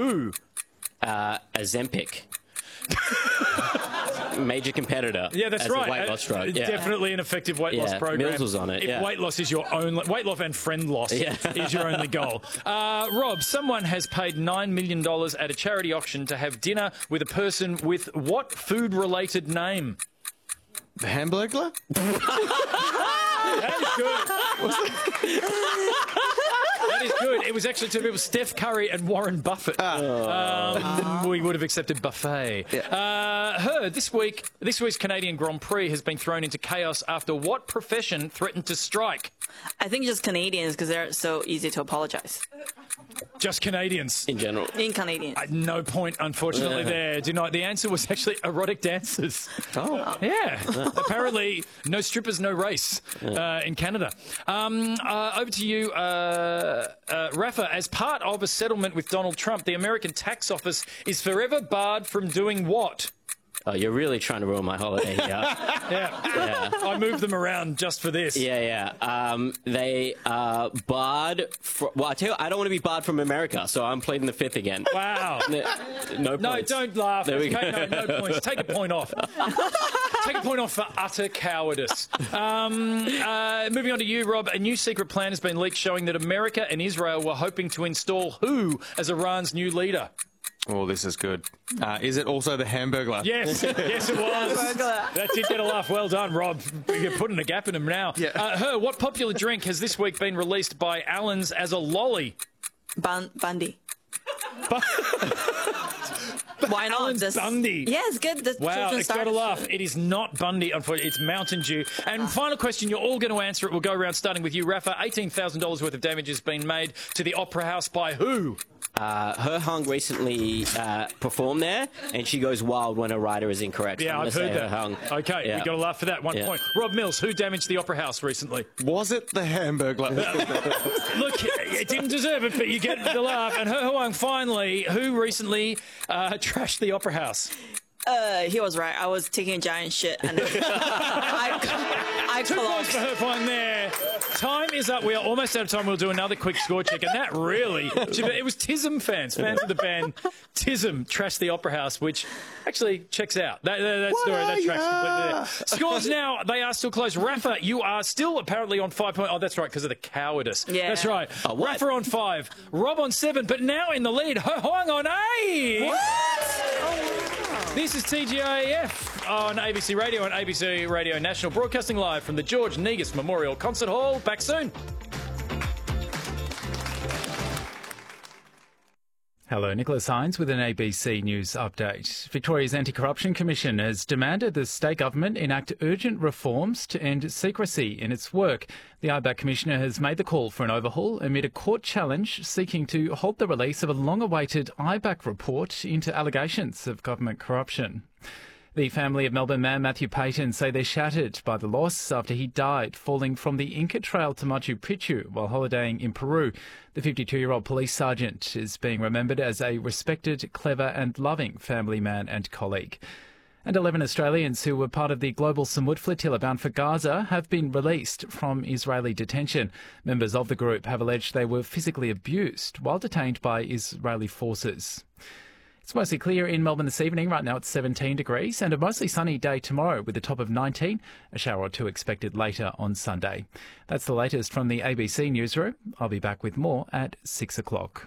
who? Ozempic. Major competitor. Yeah, that's as right. A weight loss drug. Yeah. Definitely an effective weight loss program. Mills was on it. If weight loss is your only weight loss and friend loss is your only goal. Rob, someone has paid $9 million at a charity auction to have dinner with a person with what food-related name? The Hamburglar? That is good. That is good. It was actually two people, Steph Curry and Warren Buffett. We would have accepted buffet. Yeah. This week's Canadian Grand Prix has been thrown into chaos after what profession threatened to strike? I think just Canadians, because they're so easy to apologise. Just Canadians. In general. In Canadians. No point, unfortunately, there. The answer was actually erotic dancers. Oh. Yeah. Apparently, no strippers, no race in Canada. Over to you, Rafa. As part of a settlement with Donald Trump, the American tax office is forever barred from doing what? Oh, you're really trying to ruin my holiday here. Yeah. I moved them around just for this. Yeah. They are barred. Well, I tell you, I don't want to be barred from America, so I'm pleading the fifth again. Wow. No points. No, don't laugh. There we go. No points. Take a point off. Take a point off for utter cowardice. Moving on to you, Rob. A new secret plan has been leaked showing that America and Israel were hoping to install who as Iran's new leader? Oh, this is good. Is it also the Hamburglar? Yes, it was. That did get a laugh. Well done, Rob. You're putting a gap in him now. Yeah. What popular drink has this week been released by Allen's as a lolly? Bundy. Why not? Allen's Bundy. Yeah, it's good. Wow, it's got a laugh. It is not Bundy, unfortunately. It's Mountain Dew. And final question, you're all going to answer it. We'll go around starting with you, Rafa. $18,000 worth of damage has been made to the Opera House by who? Her Hung recently performed there, and she goes wild when a writer is incorrect. Yeah, I've heard that. Hung. Okay, we got a laugh for that. 1 point. Rob Mills, who damaged the Opera House recently? Was it the Hamburglar? Look, it didn't deserve it, but you get the laugh. And Her Hung, finally, who recently trashed the Opera House? He was right. I was taking a giant shit, and I 2 points for Her Hung there. Time is up. We are almost out of time. We'll do another quick score check. And that really... It was Tism fans of the band Tism trashed the Opera House, which actually checks out. That story, that tracks completely there. Scores now, they are still close. Rafa, you are still apparently on 5 points. Oh, that's right, because of the cowardice. Yeah. That's right. Rafa on 5, Rob on 7, but now in the lead, Her Hung on 8. What? This is TGIF on ABC Radio and ABC Radio National, broadcasting live from the George Negus Memorial Concert Hall. Back soon. Hello, Nicholas Hines with an ABC News update. Victoria's Anti-Corruption Commission has demanded the state government enact urgent reforms to end secrecy in its work. The IBAC Commissioner has made the call for an overhaul amid a court challenge seeking to halt the release of a long-awaited IBAC report into allegations of government corruption. The family of Melbourne man Matthew Payton say they're shattered by the loss after he died falling from the Inca Trail to Machu Picchu while holidaying in Peru. The 52-year-old police sergeant is being remembered as a respected, clever and loving family man and colleague. And 11 Australians who were part of the Global Samud flotilla bound for Gaza have been released from Israeli detention. Members of the group have alleged they were physically abused while detained by Israeli forces. It's mostly clear in Melbourne this evening. Right now it's 17 degrees and a mostly sunny day tomorrow with a top of 19. A shower or two expected later on Sunday. That's the latest from the ABC Newsroom. I'll be back with more at 6 o'clock.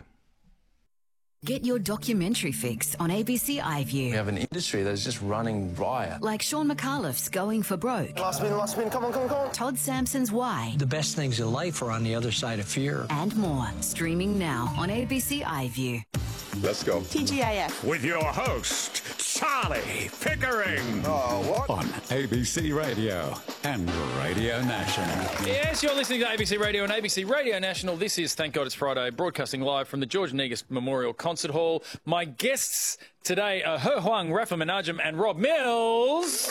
Get your documentary fix on ABC iView. We have an industry that's just running riot. Like Sean McAuliffe's Going for Broke. Last spin, come on. Todd Sampson's Why. The best things in life are on the other side of fear. And more. Streaming now on ABC iView. Let's go. TGIF. With your host, Charlie Pickering. What? On ABC Radio and Radio National. Yes, you're listening to ABC Radio and ABC Radio National. This is Thank God It's Friday, broadcasting live from the George Negus Memorial Concert Hall. My guests today are Her Hung, Rafa Menachem and Rob Mills.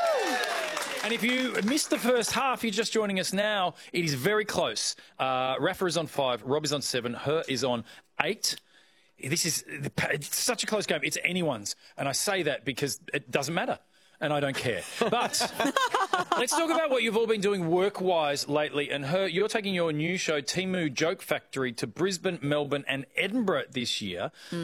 And if you missed the first half, you're just joining us now, it is very close. Rafa is on 5, Rob is on 7, Her is on 8. It's such a close game. It's anyone's. And I say that because it doesn't matter. And I don't care. But let's talk about what you've all been doing work-wise lately. And you're taking your new show, Timu Joke Factory, to Brisbane, Melbourne and Edinburgh this year.